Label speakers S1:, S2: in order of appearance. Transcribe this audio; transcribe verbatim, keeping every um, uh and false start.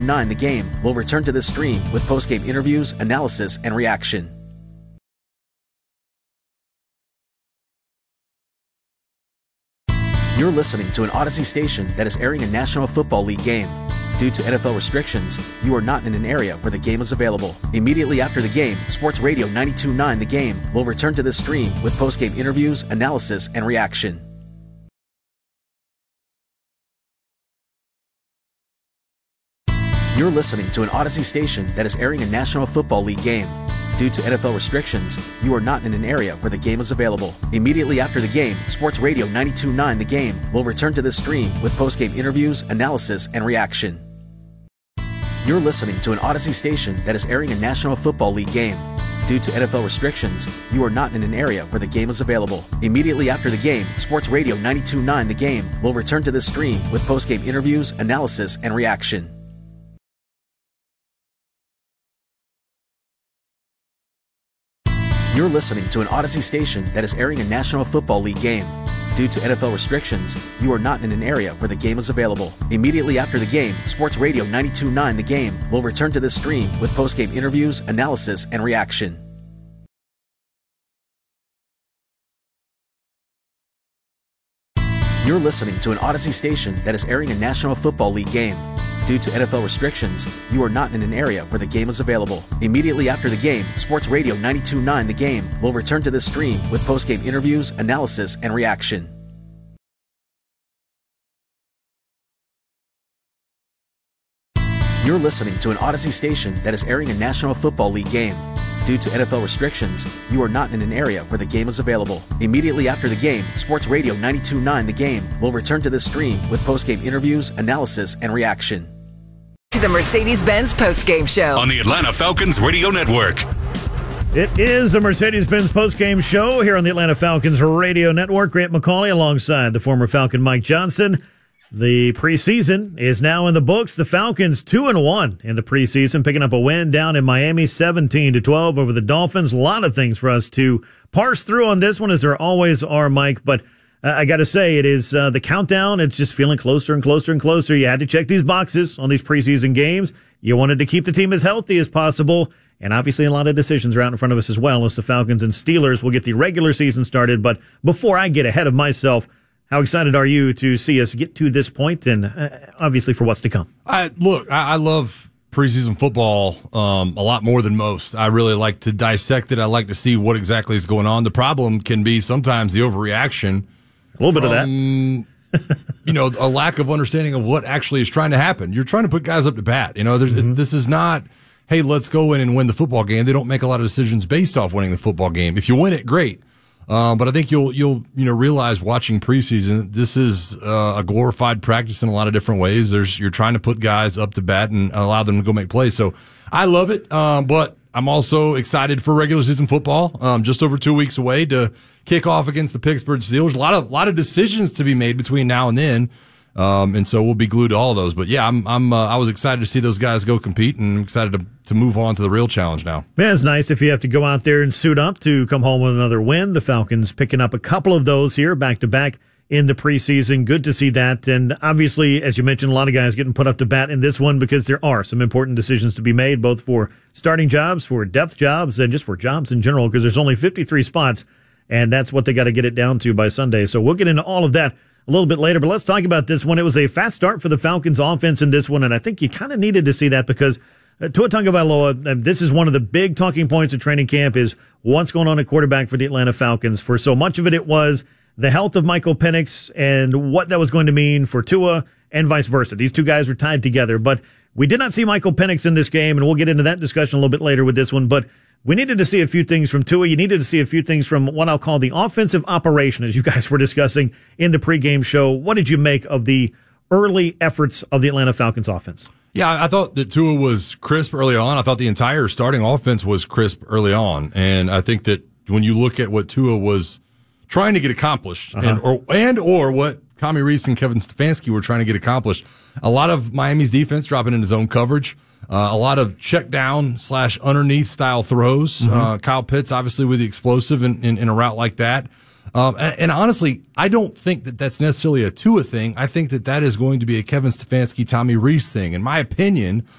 S1: nine The Game will return to this stream with post-game interviews, analysis, and reaction. You're listening to an Odyssey station that is airing a National Football League game. Due to N F L restrictions, you are not in an area where the game is available. Immediately after the game, Sports Radio ninety-two point nine The Game will return to this stream with post-game interviews, analysis, and reaction. You're listening to an Odyssey station that is airing a National Football League game. Due to N F L restrictions, you are not in an area where the game is available. Immediately after the game, Sports Radio ninety-two point nine The Game will return to this stream with post-game interviews, analysis, and reaction. You're listening to an Odyssey station that is airing a National Football League game. Due to N F L restrictions, you are not in an area where the game is available. Immediately after the game, Sports Radio ninety-two point nine The Game will return to this stream with post-game interviews, analysis, and reaction. You're listening to an Odyssey station that is airing a National Football League game. Due to N F L restrictions, you are not in an area where the game is available. Immediately after the game, Sports Radio ninety-two point nine The Game will return to this stream with post-game interviews, analysis, and reaction. You're listening to an Odyssey station that is airing a National Football League game. Due to N F L restrictions, you are not in an area where the game is available. Immediately after the game, Sports Radio ninety-two point nine The Game will return to this stream with post-game interviews, analysis, and reaction. You're listening to an Odyssey station that is airing a National Football League game. Due to N F L restrictions, you are not in an area where the game is available. Immediately after the game, Sports Radio ninety-two point nine The Game will return to this stream with post-game interviews, analysis, and reaction.
S2: To the Mercedes-Benz Postgame Show
S3: on the Atlanta Falcons Radio Network.
S4: It is the Mercedes-Benz Postgame Show here on the Atlanta Falcons Radio Network. Grant McCauley alongside the former Falcon Mike Johnson. The preseason is now in the books. The Falcons two and one in the preseason, picking up a win down in Miami, seventeen to twelve over the Dolphins. A lot of things for us to parse through on this one, as there always are, Mike. But uh, I got to say, it is uh, the countdown. It's just feeling closer and closer and closer. You had to check these boxes on these preseason games. You wanted to keep the team as healthy as possible. And obviously a lot of decisions are out in front of us as well, as the Falcons and Steelers will get the regular season started. But before I get ahead of myself, how excited are you to see us get to this point, and uh, obviously for what's to come?
S5: I, look, I, I love preseason football um, a lot more than most. I really like to dissect it. I like to see what exactly is going on. The problem can be sometimes the overreaction.
S4: A little bit
S5: from,
S4: of that.
S5: you know, a lack of understanding of what actually is trying to happen. You're trying to put guys up to bat. You know, there's, mm-hmm. this is not, hey, let's go in and win the football game. They don't make a lot of decisions based off winning the football game. If you win it, great. Um, but I think you'll you'll you know realize watching preseason, this is uh, a glorified practice in a lot of different ways. There's you're trying to put guys up to bat and allow them to go make plays. So I love it, um, but I'm also excited for regular season football. Um, just over two weeks away to kick off against the Pittsburgh Steelers. A lot of lot of decisions to be made between now and then. Um, and so we'll be glued to all of those. But yeah, I'm, I'm, uh, I was excited to see those guys go compete, and I'm excited to, to move on to the real challenge now.
S4: Yeah, it's nice if you have to go out there and suit up to come home with another win. The Falcons picking up a couple of those here back to back in the preseason. Good to see that. And obviously, as you mentioned, a lot of guys getting put up to bat in this one because there are some important decisions to be made, both for starting jobs, for depth jobs, and just for jobs in general, because there's only fifty-three spots, and that's what they got to get it down to by Sunday. So we'll get into all of that a little bit later, but let's talk about this one. It was a fast start for the Falcons offense in this one, and I think you kind of needed to see that because uh, Tua Tagovailoa, uh, this is one of the big talking points of training camp is what's going on at quarterback for the Atlanta Falcons. For so much of it, it was the health of Michael Penix and what that was going to mean for Tua and vice versa. These two guys were tied together, but we did not see Michael Penix in this game, and we'll get into that discussion a little bit later with this one, but we needed to see a few things from Tua. You needed to see a few things from what I'll call the offensive operation, as you guys were discussing in the pregame show. What did you make of the early efforts of the Atlanta Falcons offense?
S5: Yeah, I thought that Tua was crisp early on. I thought the entire starting offense was crisp early on. And I think that when you look at what Tua was trying to get accomplished uh-huh. and or and or what Tommy Reese and Kevin Stefanski were trying to get accomplished, a lot of Miami's defense dropping into zone coverage. Uh, a lot of check down slash underneath style throws. Mm-hmm. Uh, Kyle Pitts, obviously, with the explosive in, in, in a route like that. Um, and, and honestly, I don't think that that's necessarily a Tua thing. I think that that is going to be a Kevin Stefanski, Tommy Rees thing. In my opinion,